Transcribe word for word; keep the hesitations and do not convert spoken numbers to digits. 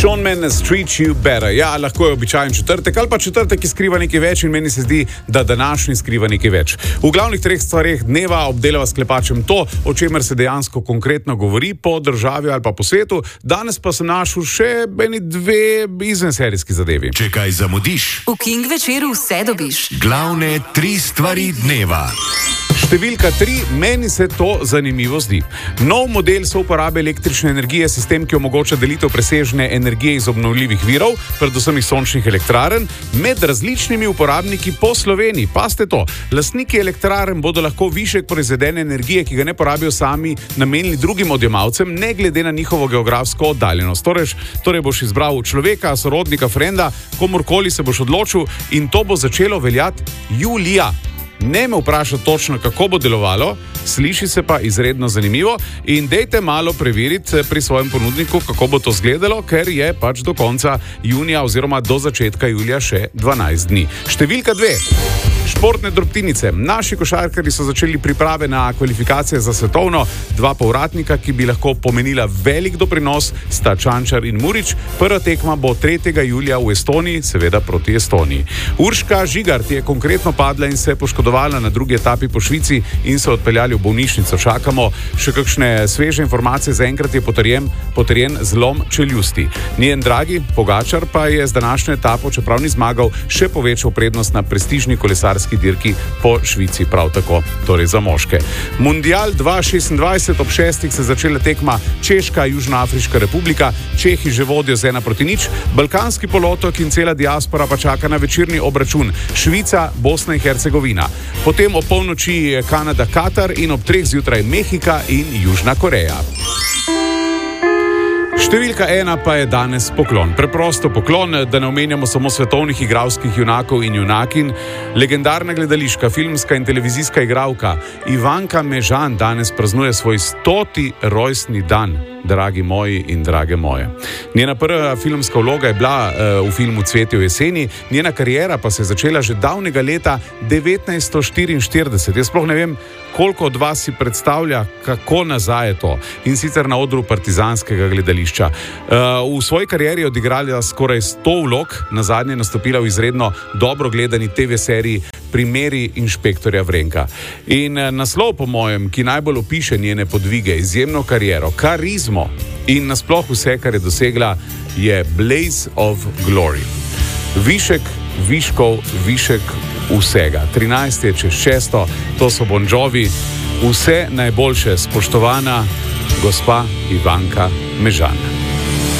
Shawn Mendes, Treat You Better. Ja, lahko je običajen četrtek ali pa četrtek, ki skriva nekaj več, in meni se zdi, da današnji skriva nekaj več. V glavnih treh stvareh dneva obdelava s klepačem to, o čemer se dejansko konkretno govori po državi ali pa po svetu. Danes pa sem našel še eni dve izvenserijski zadevi. Če kaj zamudiš, v King večeru vse dobiš. Glavne tri stvari dneva. Številka tri, meni se to zanimivo zdi. Nov model souporabe električne energije, sistem, ki omogoča delitev presežne energije iz obnovljivih virov, predvsem iz sončnih elektrarn, med različnimi uporabniki po Sloveniji. Pazite to, lastniki elektrarn bodo lahko višek proizvedene energije, ki ga ne porabijo sami, namenili drugim odjemalcem, ne glede na njihovo geografsko oddaljenost. Torej, torej boš izbral človeka, sorodnika, frenda, komorkoli se boš odločil, in to bo začelo veljati julija. Ne me vpraša točno, kako bo delovalo, sliši se pa izredno zanimivo, in dejte malo preveriti pri svojem ponudniku, kako bo to izgledalo, ker je pač do konca junija oziroma do začetka julija še dvanajst dni. Številka dve. Športne drobtinice. Naši košarkarji so začeli priprave na kvalifikacije za svetovno. Dva povratnika, ki bi lahko pomenila velik doprinos, sta Čančar in Murič. Prva tekma bo tretjega julija v Estoniji, seveda proti Estoniji. Urška Žigart je konkretno padla in se poškodovala na drugi etapi po Švici in so odpeljali v bolnišnico. Čakamo še kakšne sveže informacije, zaenkrat je potrjen, potrjen zlom čeljusti. Njen dragi Pogačar pa je z današnjo etapo, čeprav ni zmagal, še povečal prednost na prestižni kolesarski dirki po Švici, prav tako, torej za moške. Mundial dva tisoč šestindvajset, ob šestih se začela tekma Češka, Južnoafriška republika. Čehi že vodijo z ena proti nič, Balkanski polotok in cela diaspora pa čaka na večerni obračun Švica, Bosna in Hercegovina. Potem ob polnoči Kanada, Katar in ob treh zjutraj Mehika in Južna Koreja. Številka ena pa je danes poklon. Preprosto poklon, da ne omenjamo samo svetovnih igralskih junakov in junakin. Legendarna gledališka, filmska in televizijska igralka Ivanka Mežan danes praznuje svoj stoti rojstni dan, dragi moji in drage moje. Njena prva filmska vloga je bila uh, v filmu Cvetje v jeseni, njena kariera pa se je začela že davnega leta devetnajststo štiriinštirideset. Jaz sploh ne vem, koliko od vas si predstavlja, kako nazaj je to. In sicer na odru partizanskega gledališča. Uh, v svoji karieri je odigrala skoraj sto vlog, nazadnje nastopila v izredno dobro gledani te ve seriji Primeri inšpektorja Vrenka. In uh, naslov, po mojem, ki najbolj opiše njene podvige, izjemno kariero, karizmo in nasploh vse, kar je dosegla, je Blaze of Glory. Višek, viškov, višek vsega. trinajst je čez šesto, to so Bon Jovi. Vse najboljše, spoštovana gospa Ivanka Mežan.